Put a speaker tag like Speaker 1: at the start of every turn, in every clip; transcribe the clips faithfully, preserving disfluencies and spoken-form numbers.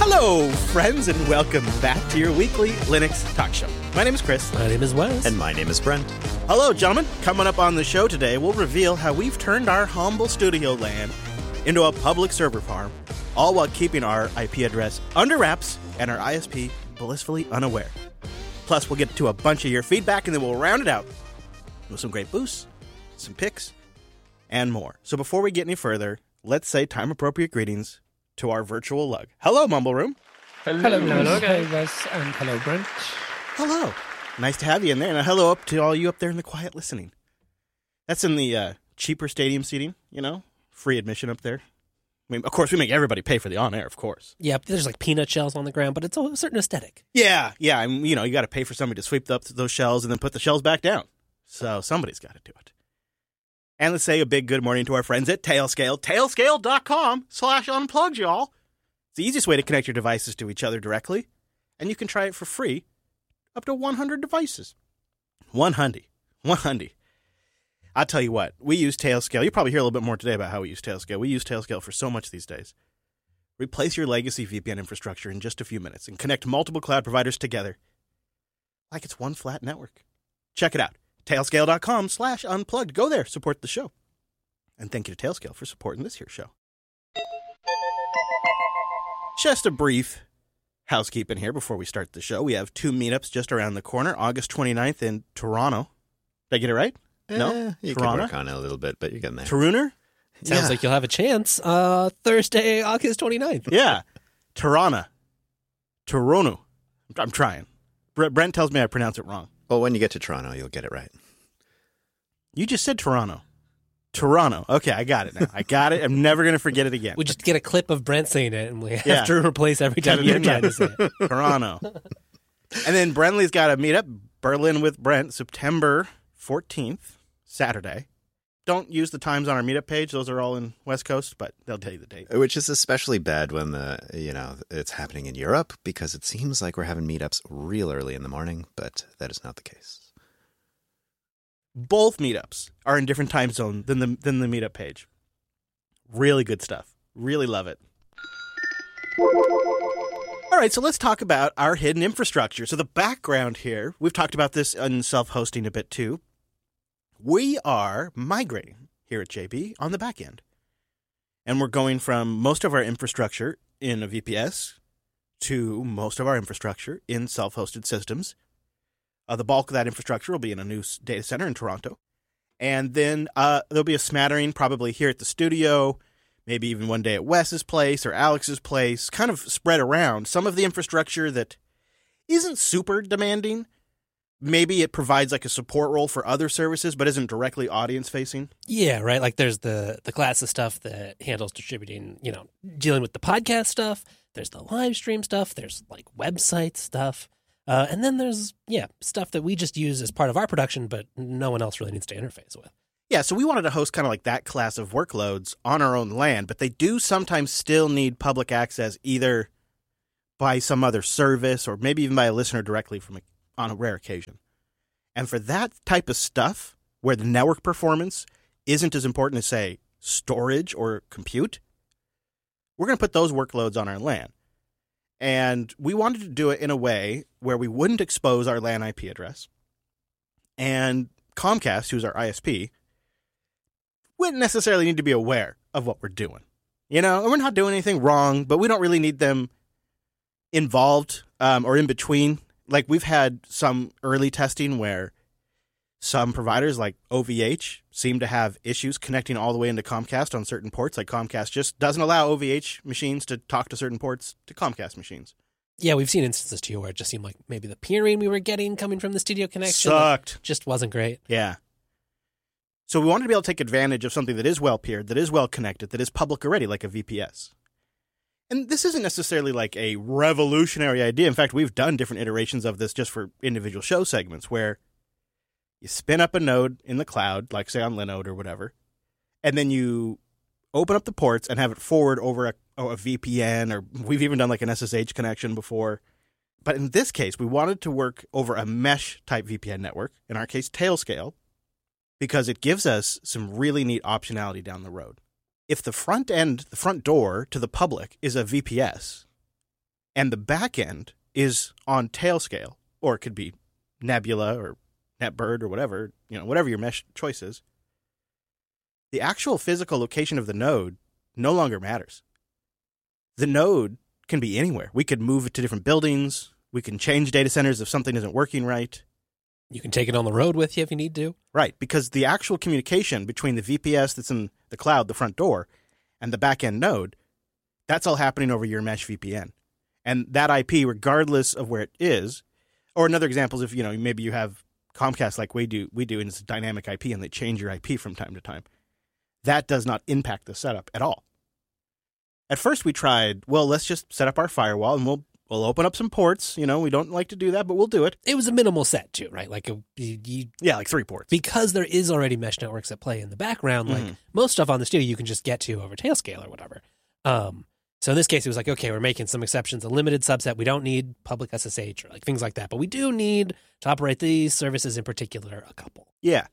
Speaker 1: Hello, friends, and welcome back to your weekly Linux talk show. My name is Chris.
Speaker 2: My name is Wes.
Speaker 3: And my name is Brent.
Speaker 1: Hello, gentlemen. Coming up on the show today, we'll reveal how we've turned our humble studio land into a public server farm, all while keeping our I P address under wraps and our I S P blissfully unaware. Plus, we'll get to a bunch of your feedback, and then we'll round it out with some great boosts, some picks, and more. So before we get any further, let's say time-appropriate greetings to our virtual lug. Hello, Mumble Room.
Speaker 2: Hello, hello, hello, hello Wes, and hello, Brent.
Speaker 1: Hello. Nice to have you in there, and a hello up to all you up there in the quiet listening. That's in the uh, cheaper stadium seating, you know, free admission up there. I mean, of course, we make everybody pay for the on-air, of course.
Speaker 2: Yeah, there's like peanut shells on the ground, but it's a certain aesthetic.
Speaker 1: Yeah, yeah, and you know, you got to pay for somebody to sweep up those shells and then put the shells back down. So somebody's got to do it. And let's say a big good morning to our friends at Tailscale, tailscale.com slash unplugged, y'all. It's the easiest way to connect your devices to each other directly, and you can try it for free up to one hundred devices. one hundred. one hundred. I'll tell you what, we use Tailscale. You'll probably hear a little bit more today about how we use Tailscale. We use Tailscale for so much these days. Replace your legacy V P N infrastructure in just a few minutes and connect multiple cloud providers together like it's one flat network. Check it out. Tailscale.com slash unplugged. Go there, support the show. And thank you to Tailscale for supporting this here show. Just a brief housekeeping here before we start the show. We have two meetups just around the corner. August twenty-ninth in Toronto. Did I get it right?
Speaker 3: Eh,
Speaker 1: no?
Speaker 3: You
Speaker 1: Toronto?
Speaker 3: can work on it a little bit, but you're getting there.
Speaker 1: Toronto?
Speaker 2: Sounds
Speaker 1: yeah.
Speaker 2: like you'll have a chance. Uh, Thursday, August twenty-ninth.
Speaker 1: Yeah. Toronto. Toronto. I'm trying. Brent tells me I pronounce it wrong.
Speaker 3: Well, when you get to Toronto, you'll get it right.
Speaker 1: You just said Toronto. Toronto. Okay, I got it now. I got it. I'm never going to forget it again.
Speaker 2: We just get a clip of Brent saying it, and we have
Speaker 1: Yeah.
Speaker 2: to replace every time you're trying to say it.
Speaker 1: Toronto. And then Brentley's got a meetup, Berlin with Brent, September fourteenth, Saturday. Don't use the times on our meetup page. Those are all in West Coast, but they'll tell you the date.
Speaker 3: Which is especially bad when the you know it's happening in Europe, because it seems like we're having meetups real early in the morning, but that is not the case.
Speaker 1: Both meetups are in different time zone than the than the meetup page. Really good stuff. Really love it. All right, so let's talk about our hidden infrastructure. So the background here, we've talked about this in self-hosting a bit too. We are migrating here at J B on the back end. And we're going from most of our infrastructure in a V P S to most of our infrastructure in self-hosted systems. Uh, the bulk of that infrastructure will be in a new data center in Toronto. And then uh, there'll be a smattering probably here at the studio, maybe even one day at Wes's place or Alex's place, kind of spread around. Some of the infrastructure that isn't super demanding, maybe it provides like a support role for other services, but isn't directly audience-facing.
Speaker 2: Yeah, right. Like there's the, the class of stuff that handles distributing, you know, dealing with the podcast stuff. There's the live stream stuff. There's like website stuff. Uh, and then there's, yeah, stuff that we just use as part of our production, but no one else really needs to interface with.
Speaker 1: Yeah, so we wanted to host kind of like that class of workloads on our own land, but they do sometimes still need public access either by some other service or maybe even by a listener directly from a, on a rare occasion. And for that type of stuff, where the network performance isn't as important as, say, storage or compute, we're going to put those workloads on our LAN. And we wanted to do it in a way where we wouldn't expose our LAN I P address. And Comcast, who's our I S P, wouldn't necessarily need to be aware of what we're doing. You know, and we're not doing anything wrong, but we don't really need them involved um, or in between. Like we've had some early testing where some providers like O V H seem to have issues connecting all the way into Comcast on certain ports. Like Comcast just doesn't allow O V H machines to talk to certain ports to Comcast machines.
Speaker 2: Yeah, we've seen instances too where it just seemed like maybe the peering we were getting coming from the studio connection
Speaker 1: sucked.
Speaker 2: Just wasn't great.
Speaker 1: Yeah. So we wanted to be able to take advantage of something that is well peered, that is well connected, that is public already, like a V P S. And this isn't necessarily like a revolutionary idea. In fact, we've done different iterations of this just for individual show segments where you spin up a node in the cloud, like say on Linode or whatever, and then you open up the ports and have it forward over a, oh, a V P N, or we've even done like an S S H connection before. But in this case, we wanted to work over a mesh-type V P N network, in our case, Tailscale, because it gives us some really neat optionality down the road. If the front end, the front door to the public is a V P S, and the back end is on Tailscale, or it could be Nebula or NetBird or whatever, you know, whatever your mesh choice is, the actual physical location of the node no longer matters. The node can be anywhere. We could move it to different buildings. We can change data centers if something isn't working right.
Speaker 2: You can take it on the road with you if you need to.
Speaker 1: Right, because the actual communication between the V P S that's in the cloud, the front door, and the back-end node, that's all happening over your mesh V P N. And that I P, regardless of where it is, or another example is if, you know, maybe you have Comcast like we do, we do, and it's a dynamic I P, and they change your I P from time to time. That does not impact the setup at all. At first we tried, well, let's just set up our firewall and we'll we'll open up some ports. You know, we don't like to do that, but we'll do it.
Speaker 2: It was a minimal set too, right? Like a, you, you,
Speaker 1: yeah, like three ports.
Speaker 2: Because there is already mesh networks at play in the background. Like mm-hmm. most stuff on the studio, you can just get to over Tailscale or whatever. Um, so in this case, it was like, okay, we're making some exceptions, a limited subset. We don't need public S S H or like things like that, but we do need to operate these services in particular, a couple.
Speaker 1: Yeah.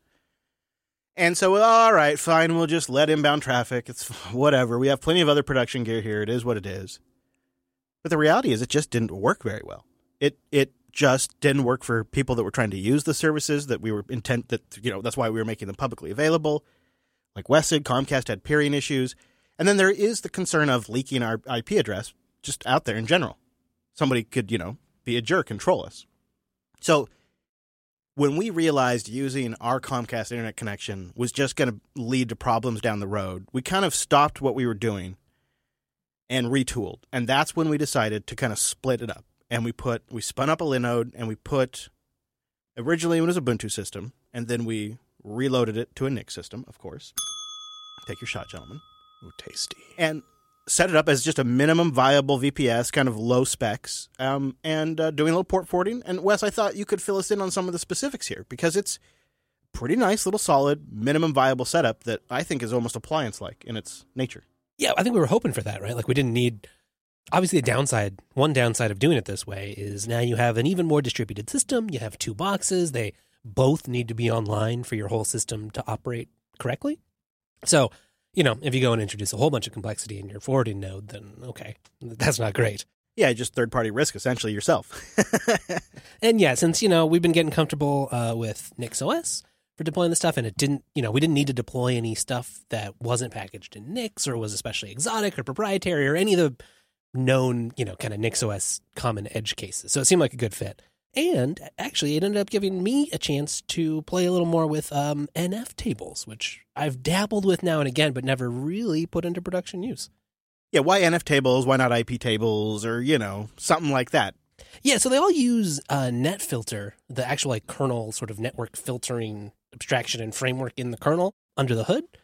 Speaker 1: And so, all right, fine, we'll just let inbound traffic. It's whatever. We have plenty of other production gear here. It is what it is. But the reality is it just didn't work very well. It it just didn't work for people that were trying to use the services that we were intent that, you know, that's why we were making them publicly available. Like Westig, Comcast had peering issues. And then there is the concern of leaking our I P address just out there in general. Somebody could, you know, be a jerk and troll us. So when we realized using our Comcast internet connection was just going to lead to problems down the road, we kind of stopped what we were doing and retooled. And that's when we decided to kind of split it up. And we put, we spun up a Linode and we put, originally it was a Ubuntu system, and then we reloaded it to a N I C system, of course. Take your shot, gentlemen.
Speaker 3: Ooh, tasty.
Speaker 1: And set it up as just a minimum viable V P S, kind of low specs, um, and uh, doing a little port forwarding. And Wes, I thought you could fill us in on some of the specifics here, because it's pretty nice, little solid, minimum viable setup that I think is almost appliance-like in its nature.
Speaker 2: Yeah, I think we were hoping for that, right? Like we didn't need, obviously the downside, one downside of doing it this way is now you have an even more distributed system. You have two boxes. They both need to be online for your whole system to operate correctly. So, you know, if you go and introduce a whole bunch of complexity in your forwarding node, then okay, that's not great.
Speaker 1: Yeah, just third-party risk, essentially, yourself.
Speaker 2: And yeah, since, you know, we've been getting comfortable uh, with NixOS for deploying the stuff, and it didn't, you know, we didn't need to deploy any stuff that wasn't packaged in Nix or was especially exotic or proprietary or any of the known, you know, kind of NixOS common edge cases. So it seemed like a good fit. And actually, it ended up giving me a chance to play a little more with um, N F tables, which I've dabbled with now and again, but never really put into production use.
Speaker 1: Yeah, why N F tables? Why not I P tables or, you know, something like that?
Speaker 2: Yeah, so they all use uh, NetFilter, the actual like kernel sort of network filtering abstraction and framework in the kernel under the hood.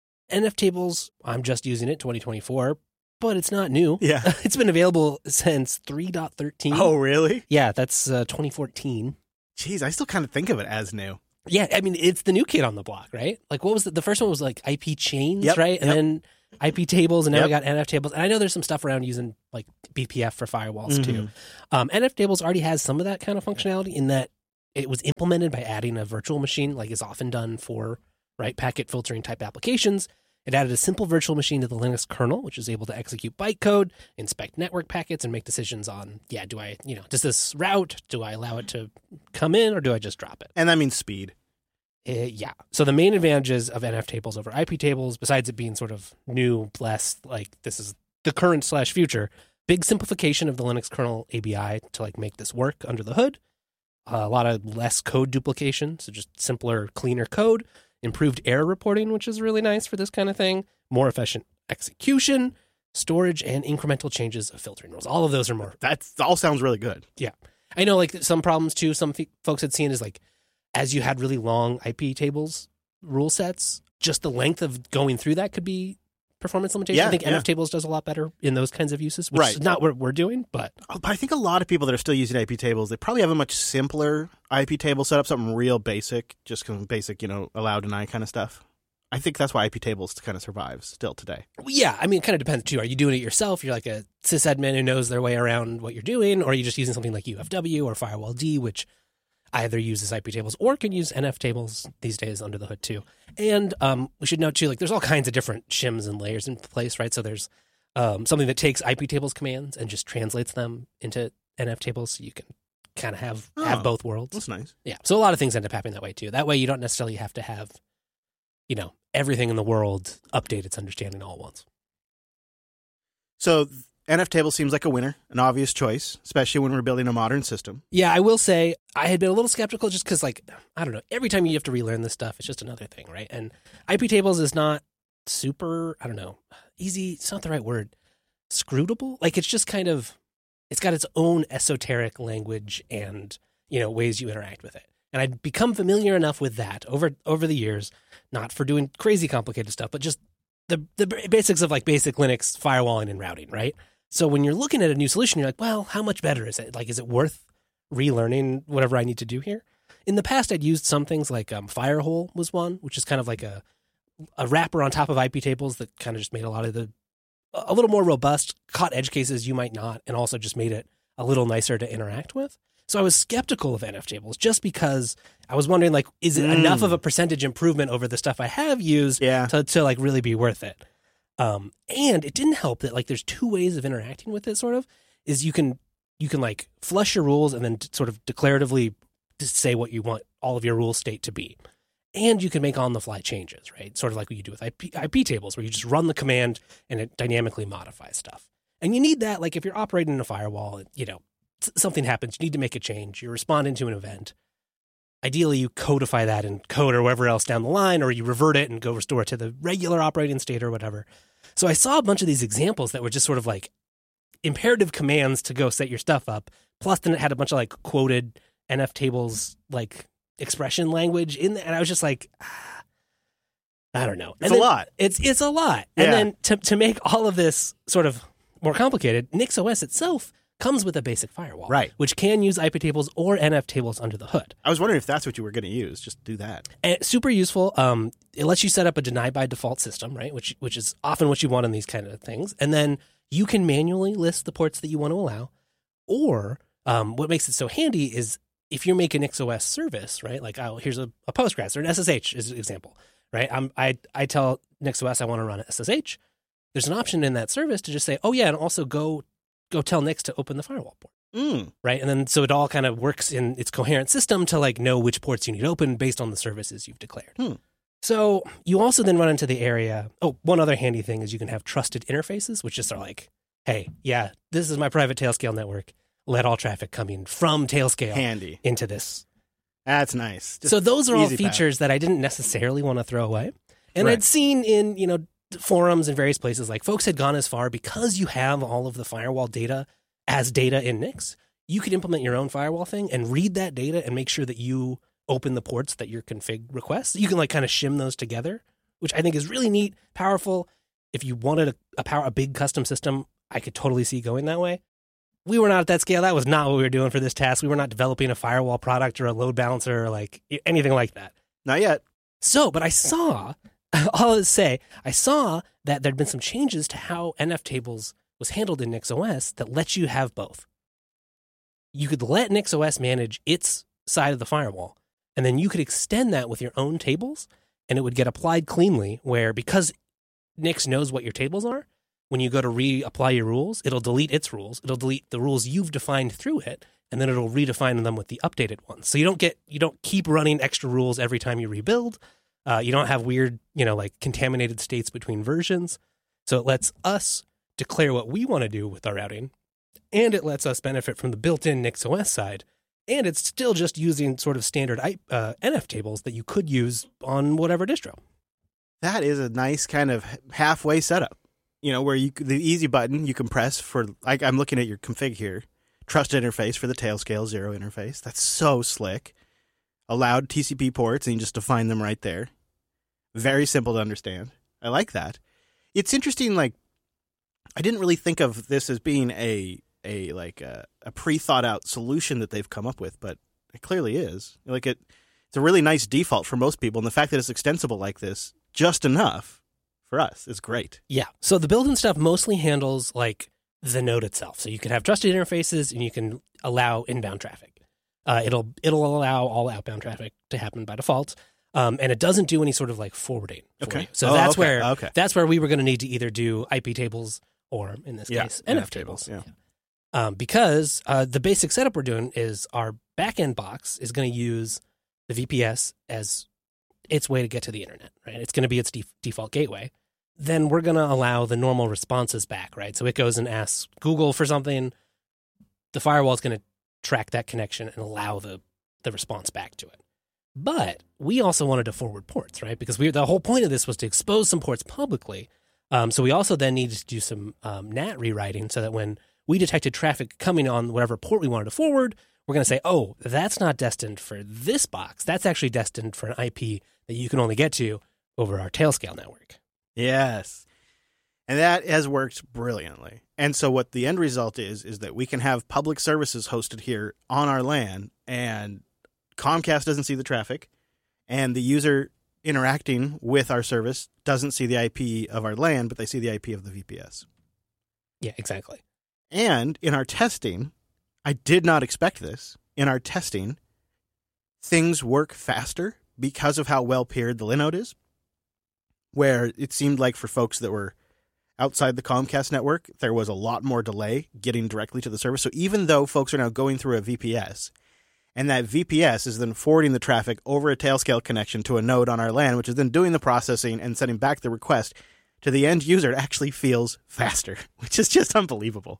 Speaker 2: N F tables, I'm just using it twenty twenty-four, but it's not new.
Speaker 1: Yeah.
Speaker 2: It's been available since three point thirteen.
Speaker 1: Oh, really?
Speaker 2: Yeah, that's uh, twenty fourteen.
Speaker 1: Jeez, I still kind of think of it as new.
Speaker 2: Yeah, I mean, it's the new kid on the block, right? Like, what was the, the first one was like I P chains,
Speaker 1: yep,
Speaker 2: right? And
Speaker 1: yep.
Speaker 2: then I P tables, and now
Speaker 1: yep.
Speaker 2: we got N F tables. And I know there's some stuff around using like B P F for firewalls
Speaker 1: mm-hmm.
Speaker 2: too. Um, N F tables already has some of that kind of functionality in that it was implemented by adding a virtual machine, like is often done for, right, packet filtering type applications. It added a simple virtual machine to the Linux kernel, which is able to execute bytecode, inspect network packets, and make decisions on, yeah, do I, you know, does this route, do I allow it to come in, or do I just drop it?
Speaker 1: And that means speed.
Speaker 2: Uh, yeah. So the main advantages of N F tables over I P tables, besides it being sort of new, less like this is the current slash future, big simplification of the Linux kernel A B I to like make this work under the hood. Uh, a lot of less code duplication, so just simpler, cleaner code. Improved error reporting, which is really nice for this kind of thing. More efficient execution, storage, and incremental changes of filtering rules. All of those are more.
Speaker 1: That all sounds really good.
Speaker 2: Yeah. I know like some problems too, some f- folks had seen is like, as you had really long I P tables rule sets, just the length of going through that could be performance limitation.
Speaker 1: Yeah,
Speaker 2: I think
Speaker 1: yeah.
Speaker 2: N F tables does a lot better in those kinds of uses, which
Speaker 1: right.
Speaker 2: is not what we're doing, but...
Speaker 1: Oh, but I think a lot of people that are still using I P tables, they probably have a much simpler I P table setup, something real basic, just kind of basic, you know, allow, deny kind of stuff. I think that's why I P tables kind of survives still today.
Speaker 2: Yeah, I mean, it kind of depends too. Are you doing it yourself? You're like a sysadmin who knows their way around what you're doing, or are you just using something like U F W or Firewall D, which either uses I P tables or can use N F tables these days under the hood too. And um, we should note too, like there's all kinds of different shims and layers in place, right? So there's um, something that takes I P tables commands and just translates them into N F tables, so you can kind of have
Speaker 1: Oh,
Speaker 2: have both worlds.
Speaker 1: That's nice.
Speaker 2: Yeah, so a lot of things end up happening that way too. That way, you don't necessarily have to have, you know, everything in the world update its understanding all at once.
Speaker 1: So N F table seems like a winner, an obvious choice, especially when we're building a modern system.
Speaker 2: Yeah, I will say I had been a little skeptical just because, like, I don't know, every time you have to relearn this stuff, it's just another thing, right? And I P tables is not super, I don't know, easy, it's not the right word, scrutable. Like, it's just kind of, it's got its own esoteric language and, you know, ways you interact with it. And I'd become familiar enough with that over over the years, not for doing crazy complicated stuff, but just the the basics of, like, basic Linux firewalling and routing, right? So when you're looking at a new solution, you're like, well, how much better is it? Like, is it worth relearning whatever I need to do here? In the past, I'd used some things like um, Firehole was one, which is kind of like a a wrapper on top of I P tables that kind of just made a lot of the, a little more robust, caught edge cases you might not, and also just made it a little nicer to interact with. So I was skeptical of N F tables just because I was wondering, like, is it
Speaker 1: Mm.
Speaker 2: enough of a percentage improvement over the stuff I have used
Speaker 1: Yeah.
Speaker 2: to, to like really be worth it? Um, and it didn't help that, like, there's two ways of interacting with it, sort of, is you can, you can like flush your rules and then t- sort of declaratively just say what you want all of your rule state to be. And you can make on the fly changes, right? Sort of like what you do with I P, I P tables, where you just run the command and it dynamically modifies stuff. And you need that, like, if you're operating in a firewall, you know, s- something happens, you need to make a change, you're responding to an event. Ideally, you codify that in code or wherever else down the line, or you revert it and go restore it to the regular operating state or whatever. So I saw a bunch of these examples that were just sort of like imperative commands to go set your stuff up. Plus, then it had a bunch of like quoted N F tables, like expression language in there. And I was just like, ah, I don't know.
Speaker 1: It's
Speaker 2: And
Speaker 1: a
Speaker 2: then
Speaker 1: lot.
Speaker 2: It's, it's a lot. And
Speaker 1: Yeah.
Speaker 2: then to, to make all of this sort of more complicated, NixOS itself comes with a basic firewall,
Speaker 1: Right.
Speaker 2: which can use I P tables or N F tables under the hood.
Speaker 1: I was wondering if that's what you were going to use. Just do that.
Speaker 2: And it's super useful. Um, it lets you set up a deny by default system, right? Which which is often what you want in these kind of things. And then you can manually list the ports that you want to allow. Or um, what makes it so handy is if you make an NixOS service, right? Like, oh, here's a, a Postgres or an S S H is an example, right? I'm, I I tell NixOS I want to run an S S H. There's an option in that service to just say, oh yeah, and also go go tell Nix to open the firewall port.
Speaker 1: Mm.
Speaker 2: Right. And then so it all kind of works in its coherent system to like know which ports you need open based on the services you've declared.
Speaker 1: Hmm.
Speaker 2: So you also then run into the area. Oh, one other handy thing is you can have trusted interfaces, which just are like, hey, yeah, this is my private Tailscale network. Let all traffic come in from Tailscale
Speaker 1: Handy.
Speaker 2: into this.
Speaker 1: That's nice. Just
Speaker 2: so those are all
Speaker 1: easy path.
Speaker 2: features that I didn't necessarily want to throw away. And
Speaker 1: Right.
Speaker 2: I'd seen in, you know, forums and various places, like folks had gone as far because you have all of the firewall data as data in Nix, you could implement your own firewall thing and read that data and make sure that you open the ports that your config requests. You can like kind of shim those together, which I think is really neat, powerful. If you wanted a, a power, a big custom system, I could totally see going that way. We were not at that scale. That was not what we were doing for this task. We were not developing a firewall product or a load balancer or like anything like that.
Speaker 1: Not yet.
Speaker 2: So, but I saw, all to say, I saw that there'd been some changes to how N F tables was handled in NixOS that lets you have both. You could let NixOS manage its side of the firewall, and then you could extend that with your own tables, and it would get applied cleanly, where because Nix knows what your tables are, when you go to reapply your rules, it'll delete its rules. It'll delete the rules you've defined through it, and then it'll redefine them with the updated ones. So you don't get, you don't keep running extra rules every time you rebuild. Uh, you don't have weird, you know, like contaminated states between versions. So it lets us declare what we want to do with our routing, and it lets us benefit from the built-in NixOS side. And it's still just using sort of standard uh, N F tables that you could use on whatever distro.
Speaker 1: That is a nice kind of halfway setup. You know, where you the easy button you can press for, like I'm looking at your config here, trusted interface for the Tailscale zero interface. That's so slick. Allowed T C P ports, and you just define them right there. Very simple to understand. I like that. It's interesting, like, I didn't really think of this as being a a like a, a pre-thought out solution that they've come up with, but it clearly is. Like it, it's a really nice default for most people, and the fact that it's extensible like this, just enough for us, is great.
Speaker 2: Yeah. So the built-in stuff mostly handles like the node itself. So you can have trusted interfaces, and you can allow inbound traffic. Uh, it'll it'll allow all outbound traffic to happen by default. Um, and it doesn't do any sort of like forwarding. For
Speaker 1: Okay.
Speaker 2: you. So
Speaker 1: Oh,
Speaker 2: that's
Speaker 1: okay.
Speaker 2: where
Speaker 1: Okay.
Speaker 2: that's where we were going to need to either do I P tables or in this
Speaker 1: Yeah,
Speaker 2: case,
Speaker 1: N
Speaker 2: N
Speaker 1: F
Speaker 2: F tables.
Speaker 1: tables,
Speaker 2: Um, because uh, the basic setup we're doing is our backend box is going to use the V P S as its way to get to the internet, right? It's going to be its def- default gateway. Then we're going to allow the normal responses back, right? So it goes and asks Google for something. The firewall is going to track that connection and allow the, the response back to it. But we also wanted to forward ports, right? Because we the whole point of this was to expose some ports publicly. Um, so we also then needed to do some um, N A T rewriting so that when we detected traffic coming on whatever port we wanted to forward, we're going to say, oh, that's not destined for this box. That's actually destined for an I P that you can only get to over our Tailscale network.
Speaker 1: Yes. And that has worked brilliantly. And so what the end result is, is that we can have public services hosted here on our LAN, and Comcast doesn't see the traffic, and the user interacting with our service doesn't see the I P of our LAN, but they see the I P of the V P S.
Speaker 2: Yeah, exactly.
Speaker 1: And in our testing, I did not expect this. In our testing, things work faster because of how well paired the Linode is, where it seemed like for folks that were outside the Comcast network, there was a lot more delay getting directly to the service. So even though folks are now going through a V P S, and that V P S is then forwarding the traffic over a Tailscale connection to a node on our LAN, which is then doing the processing and sending back the request to the end user, it actually feels faster, which is just unbelievable.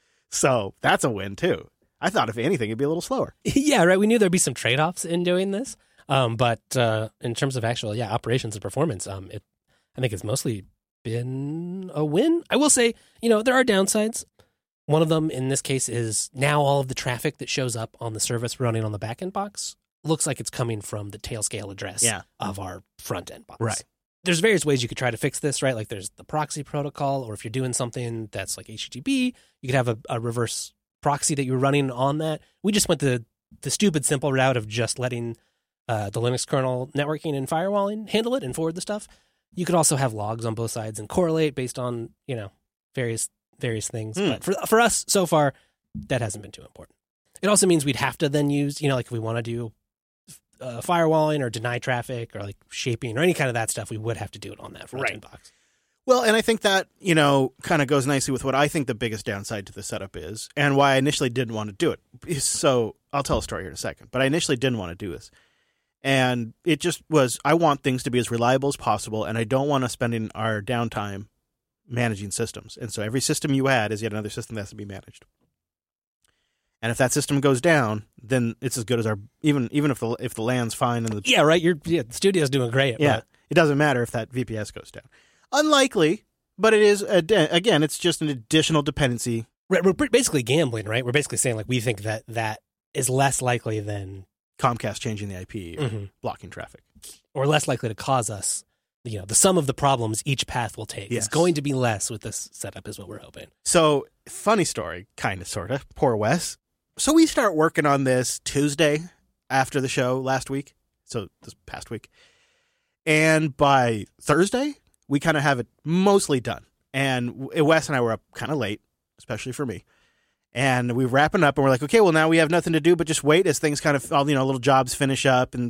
Speaker 1: So that's a win, too. I thought, if anything, it'd be a little slower.
Speaker 2: Yeah, right. We knew there'd be some trade-offs in doing this. Um, but uh, in terms of actual, yeah, operations and performance, um, it, I think it's mostly been a win. I will say, you know, there are downsides. One of them in this case is now all of the traffic that shows up on the service running on the backend box looks like it's coming from the Tailscale address
Speaker 1: yeah.
Speaker 2: of our front end box.
Speaker 1: Right.
Speaker 2: There's various ways you could try to fix this, right? Like there's the proxy protocol, or if you're doing something that's like H T T P, you could have a, a reverse proxy that you're running on that. We just went the the stupid simple route of just letting uh, the Linux kernel networking and firewalling handle it and forward the stuff. You could also have logs on both sides and correlate based on, you know, various various things.
Speaker 1: Hmm.
Speaker 2: But for for us so far, that hasn't been too important. It also means we'd have to then use, you know, like if we want to do uh, firewalling or deny traffic or like shaping or any kind of that stuff, we would have to do it on that front end
Speaker 1: Right.
Speaker 2: box.
Speaker 1: Well, and I think that, you know, kind of goes nicely with what I think the biggest downside to the setup is, and why I initially didn't want to do it. So I'll tell a story here in a second, but I initially didn't want to do this. And it just was, I want things to be as reliable as possible, and I don't want us spending our downtime managing systems. And so every system you add is yet another system that has to be managed. And if that system goes down, then it's as good as our, even even if the if the LAN's fine and the
Speaker 2: Yeah, right. You're, yeah, the studio's doing great.
Speaker 1: yeah,
Speaker 2: But
Speaker 1: it doesn't matter if that V P S goes down. Unlikely, but it is, a, again, it's just an additional dependency.
Speaker 2: right, we're basically gambling, right? We're basically saying like we think that that is less likely than
Speaker 1: Comcast changing the I P or
Speaker 2: Mhm.
Speaker 1: blocking traffic.
Speaker 2: or less likely to cause us, you know, the sum of the problems each path will take
Speaker 1: Yes.
Speaker 2: is going to be less with this setup is what we're hoping.
Speaker 1: So, funny story, kind of, sort of. Poor Wes. So we start working on this Tuesday after the show last week. So this past week. And by Thursday, we kind of have it mostly done. And Wes and I were up kind of late, especially for me. And we were wrapping up and we're like, okay, well, now we have nothing to do but just wait as things kind of, all, you know, little jobs finish up and